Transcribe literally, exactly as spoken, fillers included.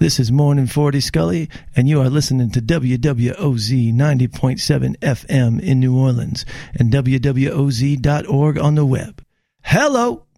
This is Morning forty Scully, and you are listening to W W O Z ninety point seven F M in New Orleans and W W O Z dot org on the web. Hello!